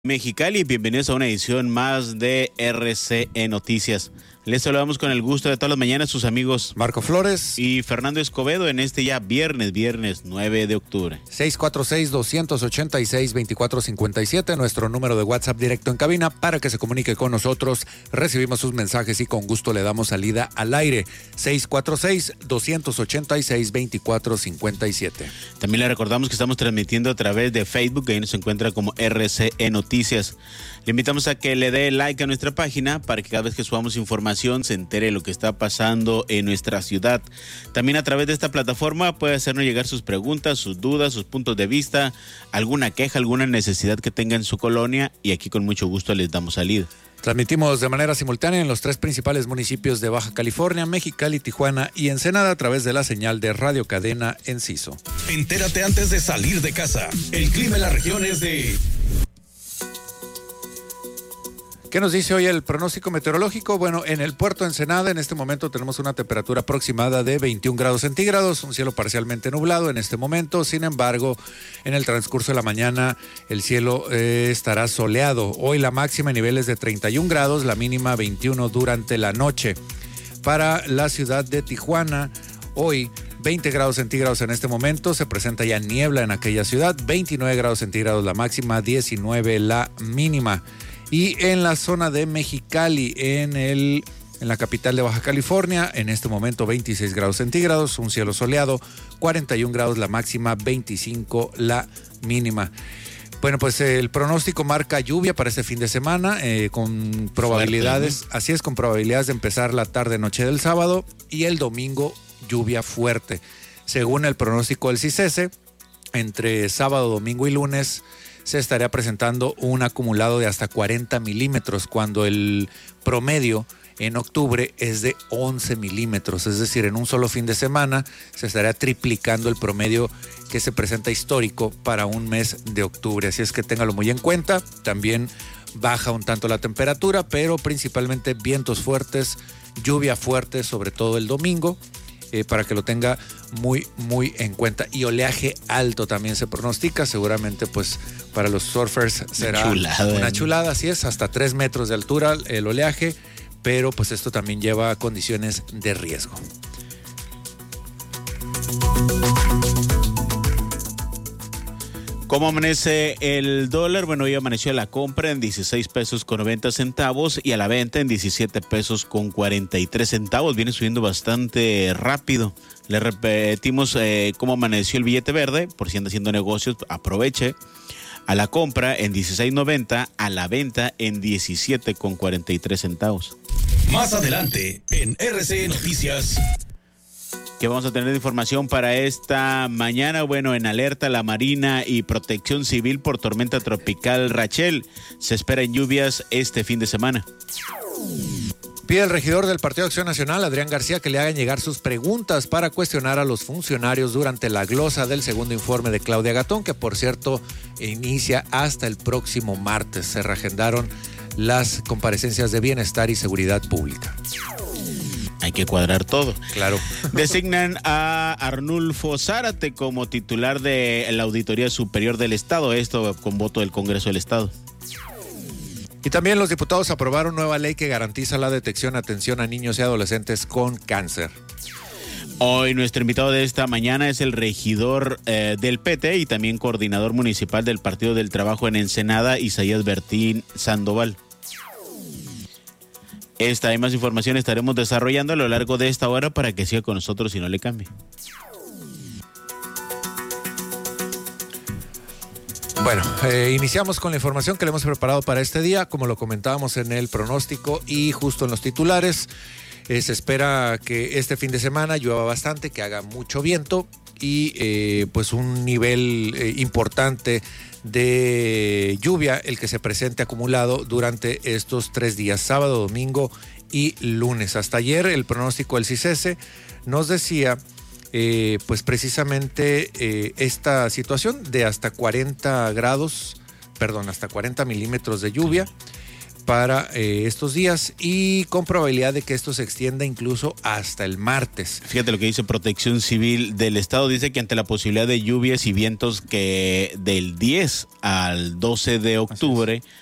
Mexicali, bienvenidos a una edición más de RCE Noticias. Les saludamos con el gusto de todas las mañanas sus amigos Marco Flores y Fernando Escobedo en este ya viernes 9 de octubre. 646-286-2457, nuestro número de WhatsApp directo en cabina para que se comunique con nosotros. Recibimos sus mensajes y con gusto le damos salida al aire. 646-286-2457. También le recordamos que estamos transmitiendo a través de Facebook, ahí nos encuentra como RCE Noticias. Le invitamos a que le dé like a nuestra página para que cada vez que subamos información se entere de lo que está pasando en nuestra ciudad. También a través de esta plataforma puede hacernos llegar sus preguntas, sus dudas, sus puntos de vista, alguna queja, alguna necesidad que tenga en su colonia y aquí con mucho gusto les damos salida. Transmitimos de manera simultánea en los 3 principales municipios de Baja California, Mexicali, Tijuana y Ensenada a través de la señal de Radio Cadena Enciso. Entérate antes de salir de casa. El clima en la región es de... ¿Qué nos dice hoy el pronóstico meteorológico? Bueno, en el puerto de Ensenada en este momento tenemos una temperatura aproximada de 21 grados centígrados, un cielo parcialmente nublado en este momento. Sin embargo, en el transcurso de la mañana el cielo estará soleado. Hoy la máxima en niveles de 31 grados, la mínima 21 durante la noche. Para la ciudad de Tijuana, hoy 20 grados centígrados en este momento, se presenta ya niebla en aquella ciudad, 29 grados centígrados la máxima, 19 la mínima. Y en la zona de Mexicali, en la capital de Baja California, en este momento 26 grados centígrados, un cielo soleado, 41 grados la máxima, 25 la mínima. Bueno, pues el pronóstico marca lluvia para este fin de semana, con probabilidades, fuerte, ¿no? Así es, con probabilidades de empezar la tarde-noche del sábado y el domingo lluvia fuerte. Según el pronóstico del CICESE, entre sábado, domingo y lunes se estaría presentando un acumulado de hasta 40 milímetros, cuando el promedio en octubre es de 11 milímetros. Es decir, en un solo fin de semana se estaría triplicando el promedio que se presenta histórico para un mes de octubre. Así es que téngalo muy en cuenta. También baja un tanto la temperatura, pero principalmente vientos fuertes, lluvia fuerte, sobre todo el domingo. Para que lo tenga muy en cuenta. Y oleaje alto también se pronostica, seguramente pues para los surfers será una chulada, así es, hasta 3 metros de altura el oleaje, pero pues esto también lleva condiciones de riesgo. ¿Cómo amanece el dólar? Bueno, hoy amaneció a la compra en 16 pesos con 90 centavos y a la venta en 17 pesos con 43 centavos. Viene subiendo bastante rápido. Le repetimos cómo amaneció el billete verde, por si anda haciendo negocios, aproveche. A la compra en 16.90, a la venta en 17 con 43 centavos. Más adelante en RCE Noticias. ¿Qué vamos a tener de información para esta mañana? Bueno, en alerta la Marina y Protección Civil por tormenta tropical Rachel. Se esperan lluvias este fin de semana. Pide el regidor del Partido Acción Nacional, Adrián García, que le hagan llegar sus preguntas para cuestionar a los funcionarios durante la glosa del segundo informe de Claudia Gatón, que por cierto inicia hasta el próximo martes. Se reagendaron las comparecencias de Bienestar y Seguridad Pública. Hay que cuadrar todo. Claro. Designan a Arnulfo Zárate como titular de la Auditoría Superior del Estado, esto con voto del Congreso del Estado. Y también los diputados aprobaron nueva ley que garantiza la detección y atención a niños y adolescentes con cáncer. Hoy nuestro invitado de esta mañana es el regidor del PT y también coordinador municipal del Partido del Trabajo en Ensenada, Isaías Bertín Sandoval. Esta y más información estaremos desarrollando a lo largo de esta hora para que siga con nosotros y no le cambie. Bueno, iniciamos con la información que le hemos preparado para este día, como lo comentábamos en el pronóstico y justo en los titulares. Se espera que este fin de semana llueva bastante, que haga mucho viento y pues un nivel importante de lluvia el que se presente acumulado durante estos 3 días, sábado, domingo y lunes. Hasta ayer el pronóstico del CICESE nos decía pues precisamente esta situación de hasta 40 milímetros de lluvia para estos días y con probabilidad de que esto se extienda incluso hasta el martes. Fíjate lo que dice Protección Civil del Estado, dice que ante la posibilidad de lluvias y vientos que del 10 al 12 de octubre